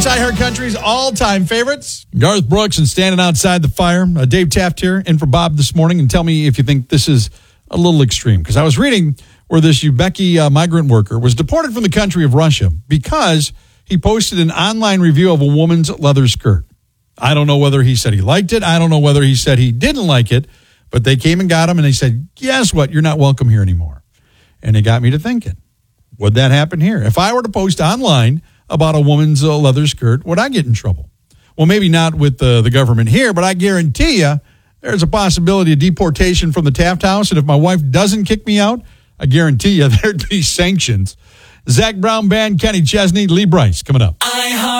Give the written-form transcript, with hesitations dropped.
It's iHeart Country's all-time favorites. Garth Brooks and Standing Outside the Fire. Dave Taft here, in for Bob this morning. And tell me if you think this is a little extreme. Because I was reading where this Uzbeki migrant worker was deported from the country of Russia because he posted an online review of a woman's leather skirt. I don't know whether he said he liked it. I don't know whether he said he didn't like it. But they came and got him, and they said, guess what? You're not welcome here anymore. And it got me to thinking, would that happen here? If I were to post online about a woman's leather skirt, would I get in trouble? Well, maybe not with the government here, but I guarantee you there's a possibility of deportation from the Taft House. And if my wife doesn't kick me out, I guarantee you there'd be sanctions. Zach Brown Band, Kenny Chesney, Lee Brice coming up.